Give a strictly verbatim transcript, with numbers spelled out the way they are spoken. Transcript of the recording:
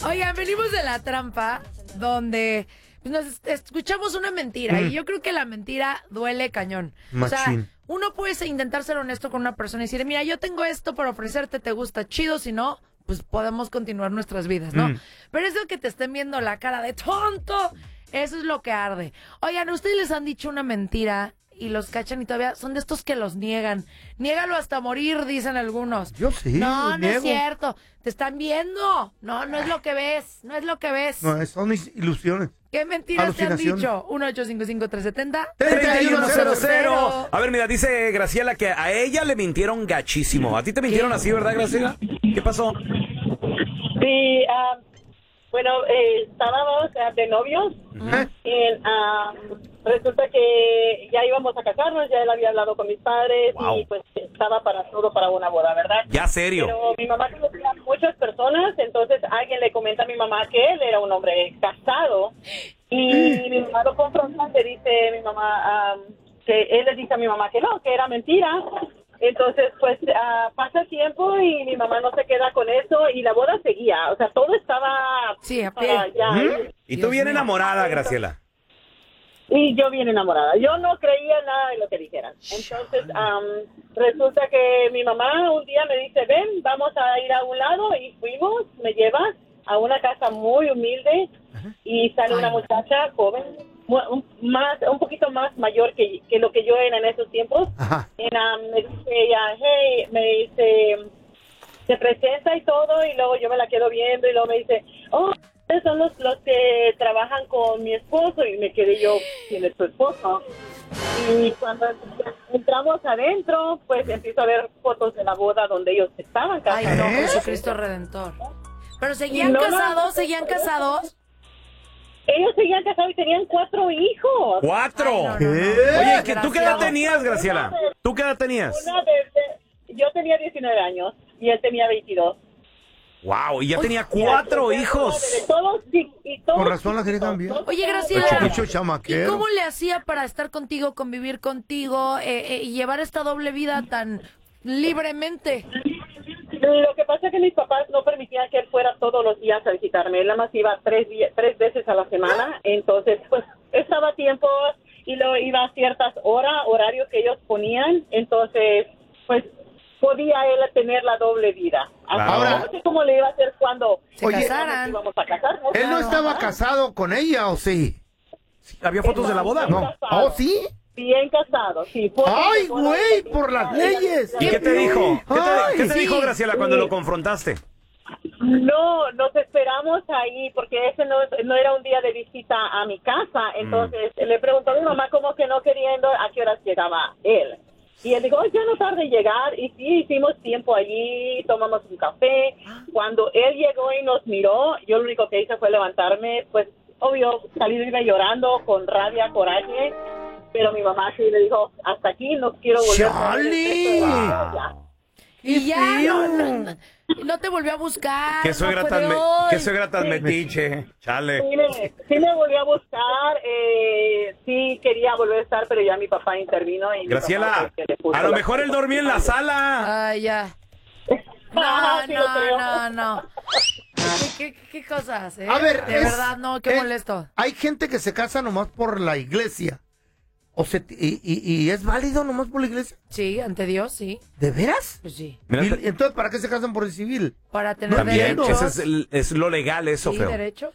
Oigan, venimos de la trampa donde pues, nos escuchamos una mentira mm. y yo creo que la mentira duele cañón. Machín. O sea, uno puede intentar ser honesto con una persona y decir, mira, yo tengo esto para ofrecerte, te gusta, chido, si no, pues podemos continuar nuestras vidas, ¿no? Mm. Pero eso que te estén viendo la cara de tonto, eso es lo que arde. Oigan, ¿ustedes les han dicho una mentira y los cachan y todavía son de estos que los niegan? Niégalo hasta morir, dicen algunos. Yo sí. No, no niego. es cierto. Te están viendo. No, no es lo que ves. No es lo que ves. No, son mis ilusiones. ¿Qué mentiras te han dicho? uno ocho cinco cinco tres siete cero treinta y uno cero cero. A ver, mira, dice Graciela que a ella le mintieron gachísimo. ¿A ti te mintieron así, verdad, Graciela? ¿Qué pasó? Sí, uh, bueno, eh, estábamos uh, de novios. Uh-huh. Y uh, resulta que ya íbamos a casarnos, ya él había hablado con mis padres. Wow. Y pues estaba para todo para una boda, ¿verdad? Ya, serio. Pero mi mamá conocía a muchas personas, entonces alguien le comenta a mi mamá que él era un hombre casado. Y mi mamá lo confronta, le dice mi mamá, um, que él le dice a mi mamá que no, que era mentira. Entonces, pues, uh, pasa el tiempo y mi mamá no se queda con eso y la boda seguía. O sea, todo estaba... Sí, a pie. Uh, ya. ¿Mm? Y tú bien enamorada, Graciela. Y yo bien enamorada. Yo no creía nada de lo que dijeran. Entonces, um, resulta que mi mamá un día me dice, ven, vamos a ir a un lado. Y fuimos, me lleva a una casa muy humilde y sale Ay. una muchacha joven, un, más, un poquito más mayor que, que lo que yo era en esos tiempos. Y, um, me dice ella, hey, me dice, se presenta y todo, y luego yo me la quedo viendo y luego me dice, oh, ustedes son los, los que trabajan con mi esposo. Y me quedé yo, ¿quién es tu esposo? Y cuando entramos adentro, pues empiezo a ver fotos de la boda donde ellos estaban casados. Ay, no, Jesucristo Redentor. ¿Pero seguían no, casados? No, ¿Seguían casados? Ellos seguían casados y tenían cuatro hijos. ¿Cuatro? Ay, no, no, ¿Qué? no. Oye, ¿qué, ¿tú qué edad tenías, Graciela? ¿Tú qué edad tenías? Una de, yo tenía diecinueve años y él tenía veintidós. Wow, y ya Oye, tenía cuatro ya, hijos. Todos, y, y todos, Por razón la quería cambiar. Oye, Graciela, ¿y cómo le hacía para estar contigo, convivir contigo eh, eh, y llevar esta doble vida tan libremente? Lo que pasa es que mis papás no permitían que él fuera todos los días a visitarme. Él nada más iba tres, días, tres veces a la semana. Entonces, pues, estaba a tiempo y luego iba a ciertas horas, horarios que ellos ponían. Entonces, pues, podía él tener la doble vida. Ahora, no sé cómo le iba a hacer cuando se oye, casaran. Íbamos a casarnos. ¿Él no estaba casado con ella o sí? sí ¿Había fotos no, de la boda? No. ¿Oh, sí? Bien casado, sí. ¡Ay, güey! ¡Por las leyes! ¿Y qué te dijo? ¿Qué te, Ay, ¿qué te sí. dijo, Graciela, cuando lo confrontaste? No, nos esperamos ahí porque ese no, no era un día de visita a mi casa. Entonces mm. le preguntó a mi mamá como que no queriendo a qué horas llegaba él. Y él dijo, oh, ya no tarde en llegar. Y sí, hicimos tiempo allí, tomamos un café. Cuando él llegó y nos miró, yo lo único que hice fue levantarme. Pues, obvio, salir llorando con rabia, coraje. Pero mi mamá sí le dijo, hasta aquí, no quiero volver a ver el wow. Y ya, no, no, no te volvió a buscar. ¿Qué suegra no tan, me, ¿qué suegra tan sí. metiche? Chale. Sí me, sí me volvió a buscar, eh, sí quería volver a estar, pero ya mi papá intervino. Y Graciela, a lo mejor él dormía en la sala. Ay, ya. No, sí no, no, no. ¿Qué, qué, qué cosas, eh? A ver, de es, verdad, no, qué es, molesto. Hay gente que se casa nomás por la iglesia. O se, y, y, ¿Y es válido nomás por la iglesia? Sí, ante Dios, sí. ¿De veras? Pues sí. ¿Y, entonces, ¿para qué se casan por el civil? Para tener También, derechos. Eso es, el, es lo legal, eso, sí, feo. Derecho.